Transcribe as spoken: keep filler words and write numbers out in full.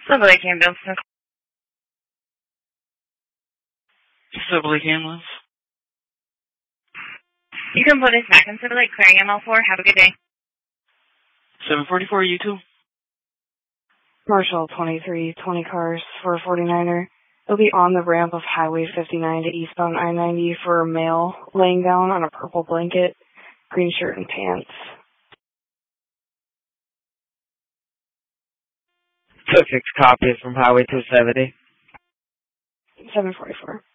Silver Lake Ambulance. Silver Lake Ambulance. You can put us back in Silver Lake, clearing M L four. Have a good day. seven forty-four, you two. Marshall twenty-three, twenty cars for a forty-niner. It'll be on the ramp of Highway fifty-nine to eastbound I ninety for a male laying down on a purple blanket, green shirt and pants. Took six copies from Highway two seventy. seven forty-four.